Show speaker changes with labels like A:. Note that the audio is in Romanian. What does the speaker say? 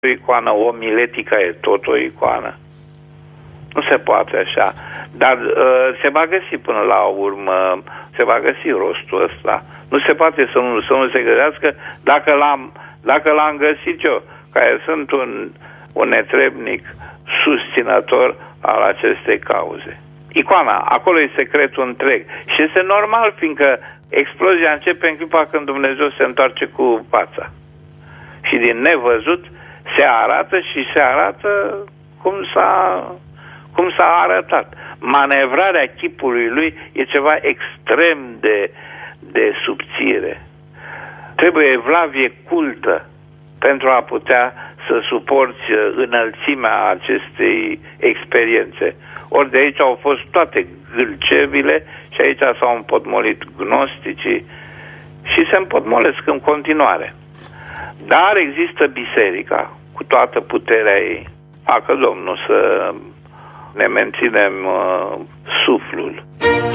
A: o icoană omiletică e tot o icoană. Nu se poate așa. Dar se va găsi până la urmă, se va găsi rostul ăsta. Nu se poate să nu se găsească dacă l-am găsit eu, care sunt un netrebnic susținător al acestei cauze. Icoana, acolo e secretul întreg. Și este normal, fiindcă explozia începe în clipa când Dumnezeu se întoarce cu fața. Și din nevăzut se arată și se arată cum s-a arătat. Manevrarea chipului lui e ceva extrem de subțire. Trebuie evlavie cultă pentru a putea să suporți înălțimea acestei experiențe. Ori de aici au fost toate gâlcevile și aici s-au împotmolit gnosticii și se împotmolesc în continuare. Dar există biserica cu toată puterea ei. Facă Domnul să ne menținem suflul.